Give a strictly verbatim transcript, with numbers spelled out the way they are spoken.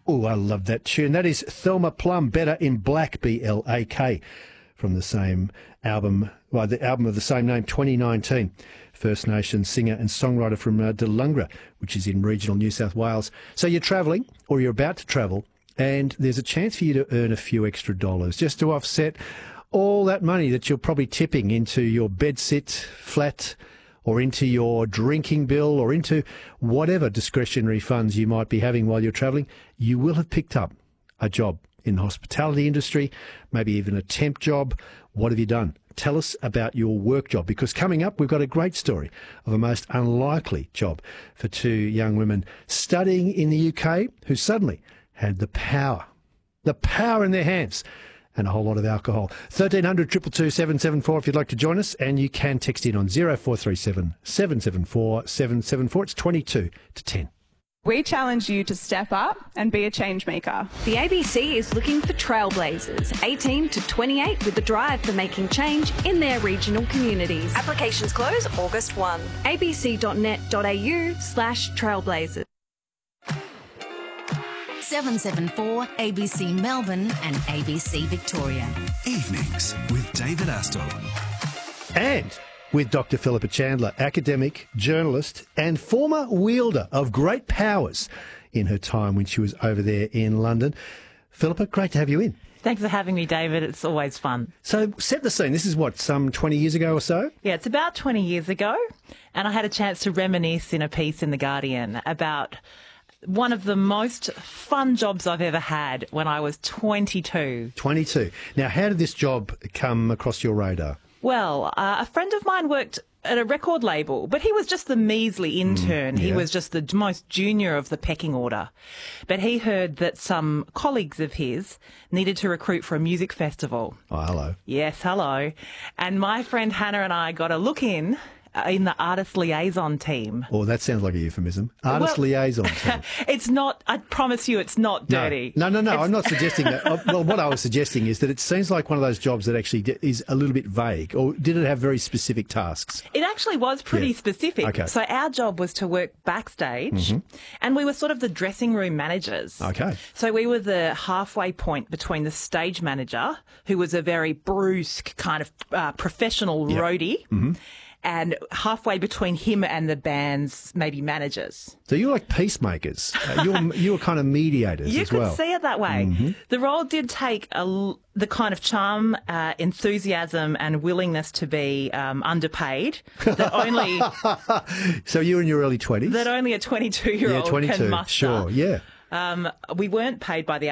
Oh, I love that tune. That is Thelma Plum, Better in Black, B L A K, from the same album, well, the album of the same name, twenty nineteen. First Nations singer and songwriter from uh, Delungra, which is in regional New South Wales. So you're travelling, or you're about to travel, and there's a chance for you to earn a few extra dollars just to offset all that money that you're probably tipping into your bedsit flat, or into your drinking bill, or into whatever discretionary funds you might be having while you're travelling. You will have picked up a job in the hospitality industry, maybe even a temp job. What have you done? Tell us about your work job, because coming up, we've got a great story of a most unlikely job for two young women studying in the U K who suddenly had the power, the power in their hands, and a whole lot of alcohol. thirteen hundred, two two two, seven seven four if you'd like to join us, and you can text in on zero four three seven, seven seven four, seven seven four. It's twenty-two to ten. We challenge you to step up and be a change maker. The A B C is looking for trailblazers, eighteen to twenty-eight, with the drive for making change in their regional communities. Applications close August first. a b c dot net dot a u slash trailblazers. seven seven four A B C Melbourne and A B C Victoria. Evenings with David Astle. And with Doctor Philippa Chandler, academic, journalist, and former wielder of great powers in her time when she was over there in London. Philippa, great to have you in. Thanks for having me, David. It's always fun. So set the scene. This is what, some twenty years ago or so? Yeah, it's about twenty years ago, and I had a chance to reminisce in a piece in The Guardian about one of the most fun jobs I've ever had when I was twenty-two. twenty-two. Now, how did this job come across your radar? Well, uh, a friend of mine worked at a record label, but he was just the measly intern. Mm, yeah. He was just the most junior of the pecking order. But he heard that some colleagues of his needed to recruit for a music festival. Oh, hello. Yes, hello. And my friend Hannah and I got a look in uh, in the artist liaison team. Oh, that sounds like a euphemism. Artist Well, liaison team. It's not, I promise you it's not dirty. No, no, no, no It's- I'm not suggesting that. Uh, Well, what I was suggesting is that it seems like one of those jobs that actually d- is a little bit vague. Or did it have very specific tasks? It actually was pretty Yeah. specific. Okay. So our job was to work backstage, Mm-hmm. and we were sort of the dressing room managers. Okay. So we were the halfway point between the stage manager, who was a very brusque kind of uh, professional Yep. roadie, Mm-hmm. and halfway between him and the band's maybe managers. So you're like peacemakers. Uh, you're, you're kind of mediators You as could well. see it that way. Mm-hmm. The role did take a l the kind of charm, uh, enthusiasm and willingness to be um, underpaid that only So you're in your early twenties? that only a yeah, twenty-two-year-old twenty-two. can muster. Sure, yeah. Um, we weren't paid by the